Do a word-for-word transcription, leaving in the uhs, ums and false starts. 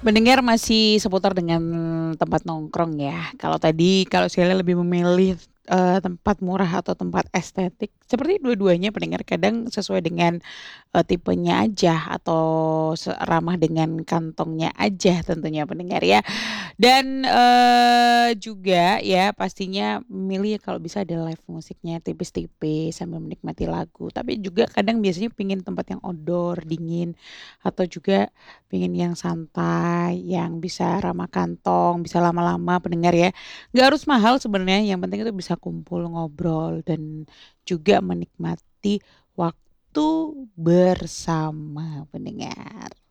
Mendengar masih seputar dengan tempat nongkrong ya. Kalau tadi kalau Sheila lebih memilih, eee, tempat murah atau tempat estetik, seperti dua-duanya pendengar kadang sesuai dengan, eee, tipenya aja atau se ramah dengan kantongnya aja tentunya pendengar ya. Dan, eee, juga ya pastinya milih kalau bisa ada live musiknya tipis-tipis sambil menikmati lagu, tapi juga kadang biasanya pengen tempat yang outdoor, dingin, atau juga pengen yang santai, yang bisa ramah kantong, bisa lama-lama pendengar ya. Nggak harus mahal sebenarnya, yang penting itu bisa kumpul, ngobrol, dan juga menikmati waktu bersama pendengar.